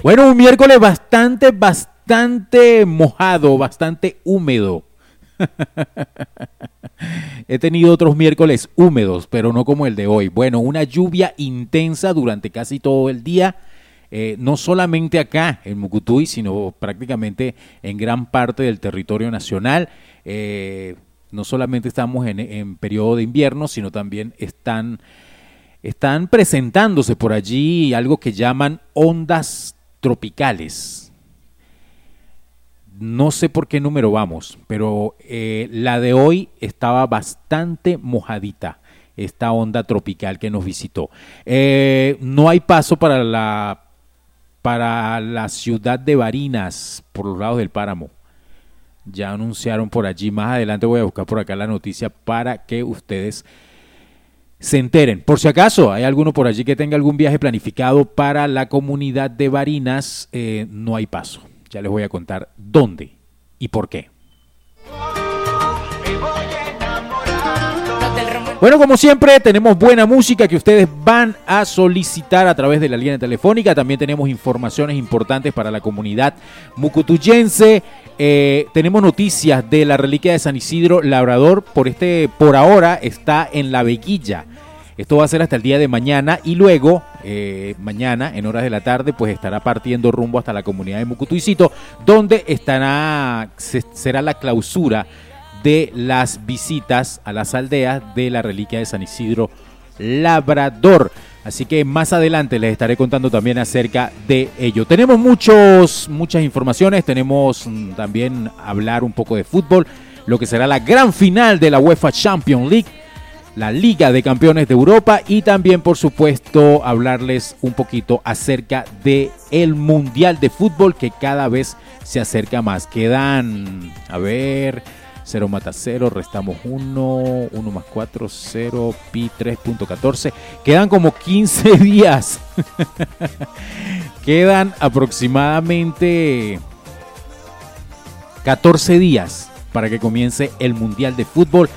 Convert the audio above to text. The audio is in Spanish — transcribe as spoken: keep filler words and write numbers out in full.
Bueno, un miércoles bastante, bastante mojado, bastante húmedo. He tenido otros miércoles húmedos, pero no como el de hoy. Bueno, una lluvia intensa durante casi todo el día, eh, no solamente acá en Mucutuy, sino prácticamente en gran parte del territorio nacional. Eh, no solamente estamos en, en periodo de invierno, sino también están, están presentándose por allí algo que llaman ondas tropicales. No sé por qué número vamos, pero eh, la de hoy estaba bastante mojadita, esta onda tropical que nos visitó. Eh, no hay paso para la, para la ciudad de Barinas, por los lados del páramo. Ya anunciaron por allí, más adelante voy a buscar por acá la noticia para que ustedes se enteren. Por si acaso hay alguno por allí que tenga algún viaje planificado para la comunidad de Barinas, eh, no hay paso. Ya les voy a contar dónde y por qué. Bueno, como siempre, tenemos buena música que ustedes van a solicitar a través de la línea telefónica. También tenemos informaciones importantes para la comunidad mucutuyense. Eh, tenemos noticias de la reliquia de San Isidro Labrador. Por, este, por ahora está en La Veguilla. Esto va a ser hasta el día de mañana y luego, eh, mañana, en horas de la tarde, pues estará partiendo rumbo hasta la comunidad de Mucutuycito, donde estará, se, será la clausura de las visitas a las aldeas de la reliquia de San Isidro Labrador. Así que más adelante les estaré contando también acerca de ello. Tenemos muchos, muchas informaciones, tenemos mm, también hablar un poco de fútbol, lo que será la gran final de la UEFA Champions League, la Liga de Campeones de Europa y también, por supuesto, hablarles un poquito acerca de el Mundial de Fútbol que cada vez se acerca más. Quedan, a ver, cero mata cero, restamos uno, uno más cuatro, cero, pi tres punto catorce. Quedan como quince días. Quedan aproximadamente catorce días para que comience el Mundial de Fútbol.